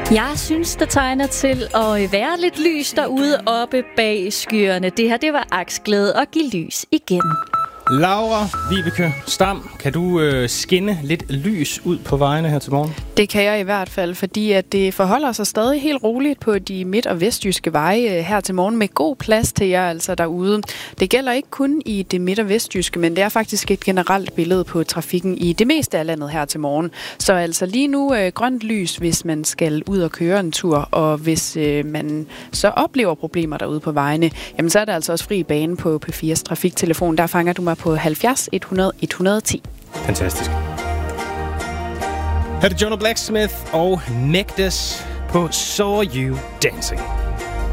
Jeg synes, der tegner til at være lidt lys derude oppe bag skyerne. Det her, det var Aksglæde og Giv lys igen. Laura Vibeke Stam, kan du skinne lidt lys ud på vejene her til morgen? Det kan jeg i hvert fald, fordi at det forholder sig stadig helt roligt på de midt- og vestjyske veje her til morgen med god plads til jer altså derude. Det gælder ikke kun i det midt- og vestjyske, men det er faktisk et generelt billede på trafikken i det meste af landet her til morgen. Så altså lige nu grønt lys, hvis man skal ud og køre en tur, og hvis man så oplever problemer derude på vejene, jamen så er der altså også fri bane på P4's trafiktelefon. Der fanger du mig på 70 100 110. Fantastisk. Her er det Jonah Blacksmith og Nectus på Saw You Dancing.